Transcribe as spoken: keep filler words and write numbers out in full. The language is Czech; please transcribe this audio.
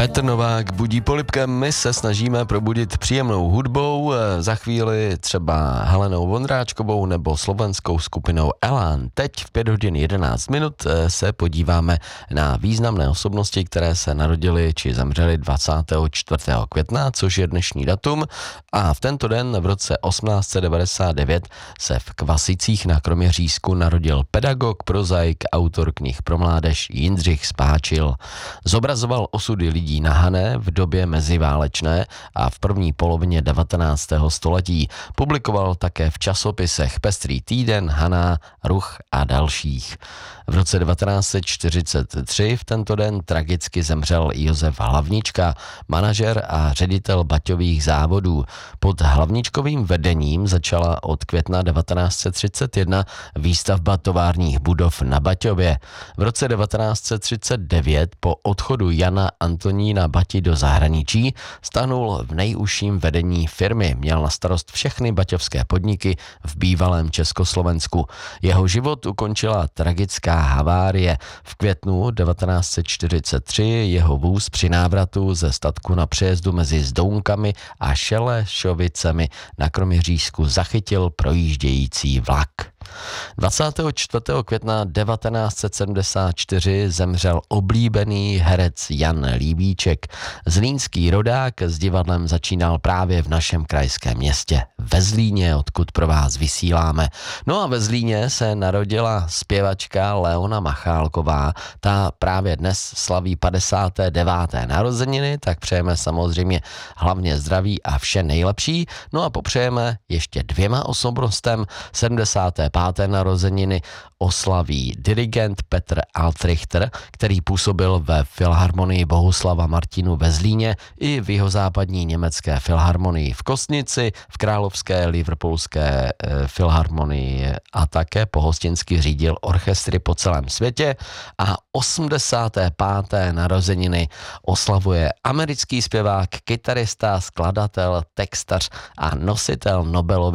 Petr Novák budí polibkem, my se snažíme probudit příjemnou hudbou, za chvíli třeba Helenou Vondráčkovou nebo slovenskou skupinou Elán. Teď v pět hodin jedenáct minut se podíváme na významné osobnosti, které se narodily či zemřely dvacátého čtvrtého května, což je dnešní datum, a v tento den v roce osmnáct set devadesát devět se v Kvasicích na Kroměřížsku narodil pedagog, prozaik, autor knih pro mládež Jindřich Spáčil. Zobrazoval osudy lidí na Hané v době meziválečné a v první polovině devatenáctého století. Publikoval také v časopisech Pestrý týden, Haná, Ruch a dalších. V roce devatenáct set čtyřicet tři v tento den tragicky zemřel Josef Hlavnička, manažer a ředitel baťových závodů. Pod Hlavničkovým vedením začala od května devatenáct set třicet jedna výstavba továrních budov na Baťově. V roce devatenáct set třicet devět po odchodu Jana Antonína Bati do zahraničí stanul v nejužším vedení firmy. Měl na starost všechny baťovské podniky v bývalém Československu. Jeho život ukončila tragická havárie. V květnu devatenáct set čtyřicet tři jeho vůz při návratu ze statku na přejezdu mezi Zdounkami a Šelešovicemi na Kroměřížsku zachytil projíždějící vlak. dvacátého čtvrtého května devatenáct set sedmdesát čtyři zemřel oblíbený herec Jan Líbíček. Zlínský rodák s divadlem začínal právě v našem krajském městě ve Zlíně, odkud pro vás vysíláme. No a ve Zlíně se narodila zpěvačka Leona Machálková. Ta právě dnes slaví padesáté deváté narozeniny, tak přejeme samozřejmě hlavně zdraví a vše nejlepší. No a popřejeme ještě dvěma osobnostem. sedmdesáté páté narozeniny oslaví dirigent Petr Altrichter, který působil ve Filharmonii Bohuslava Martinu ve Zlíně i v jihozápadní německé filharmonii v Kostnici, v Královské liverpoolské e, filharmonii a také pohostinsky řídil orchestry po celém světě. A osmdesáté páté narozeniny oslavuje americký zpěvák, kytarista, skladatel, textař a nositel Nobelovy